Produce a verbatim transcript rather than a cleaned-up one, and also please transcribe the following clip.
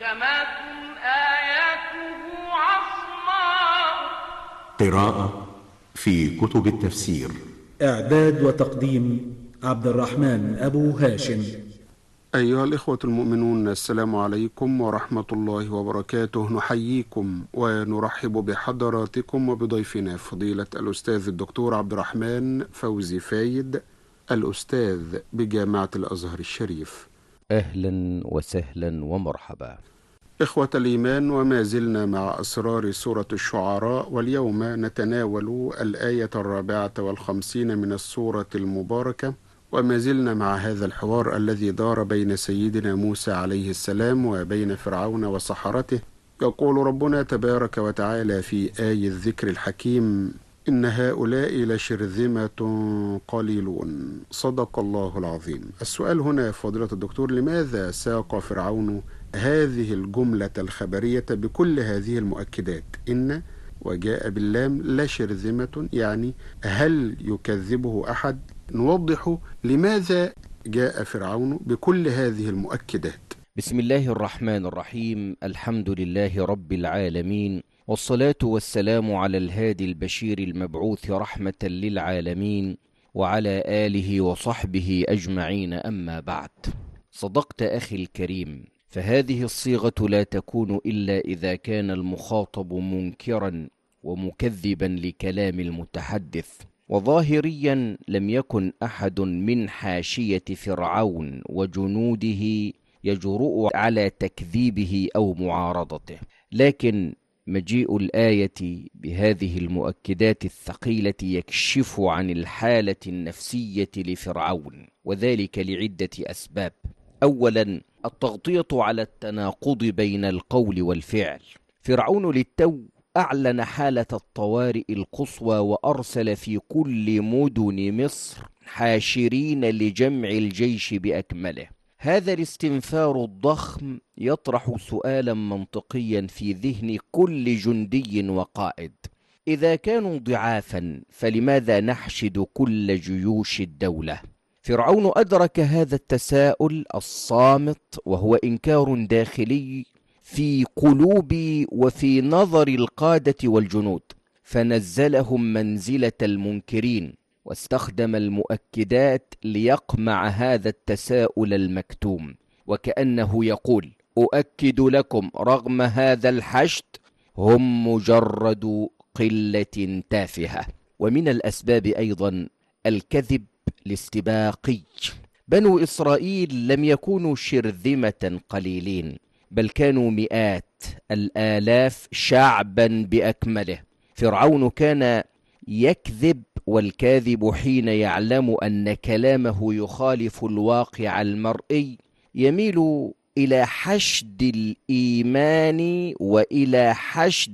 محكمات آياته عصماء. قراءة في كتب التفسير. إعداد وتقديم عبد الرحمن أبو هاشم. أيها الإخوة المؤمنون، السلام عليكم ورحمة الله وبركاته. نحييكم ونرحب بحضراتكم وبضيفنا فضيلة الأستاذ الدكتور عبد الرحمن فوزي فايد، الأستاذ بجامعة الأزهر الشريف. أهلا وسهلا ومرحبا. إخوة الإيمان، وما زلنا مع أسرار سورة الشعراء، واليوم نتناول الآية الرابعة والخمسين من السورة المباركة، وما زلنا مع هذا الحوار الذي دار بين سيدنا موسى عليه السلام وبين فرعون وسحرته. يقول ربنا تبارك وتعالى في آية الذكر الحكيم: إن هؤلاء لشرذمة قليلون. صدق الله العظيم. السؤال هنا فضيلة الدكتور: لماذا ساق فرعون هذه الجملة الخبرية بكل هذه المؤكدات؟ إن وجاء باللام لشرذمة، يعني هل يكذبه أحد؟ نوضح لماذا جاء فرعون بكل هذه المؤكدات. بسم الله الرحمن الرحيم. الحمد لله رب العالمين، والصلاة والسلام على الهادي البشير المبعوث رحمة للعالمين، وعلى آله وصحبه أجمعين. أما بعد، صدقت أخي الكريم، فهذه الصيغة لا تكون إلا إذا كان المخاطب منكرا ومكذبا لكلام المتحدث. وظاهريا لم يكن أحد من حاشية فرعون وجنوده يجرؤ على تكذيبه أو معارضته، لكن مجيء الآية بهذه المؤكدات الثقيلة يكشف عن الحالة النفسية لفرعون، وذلك لعدة أسباب. أولا، التغطية على التناقض بين القول والفعل. فرعون للتو أعلن حالة الطوارئ القصوى، وأرسل في كل مدن مصر حاشرين لجمع الجيش بأكمله. هذا الاستنفار الضخم يطرح سؤالا منطقيا في ذهن كل جندي وقائد: إذا كانوا ضعافا فلماذا نحشد كل جيوش الدولة؟ فرعون أدرك هذا التساؤل الصامت، وهو إنكار داخلي في قلوب وفي نظر القادة والجنود، فنزلهم منزلة المنكرين، واستخدم المؤكدات ليقمع هذا التساؤل المكتوم، وكأنه يقول: أؤكد لكم رغم هذا الحشد هم مجرد قلة تافهة. ومن الأسباب أيضا الكذب الاستباقي. بنو إسرائيل لم يكونوا شرذمة قليلين، بل كانوا مئات الآلاف شعبا بأكمله. فرعون كان يكذب، والكاذب حين يعلم أن كلامه يخالف الواقع المرئي يميل إلى حشد الإيمان وإلى حشد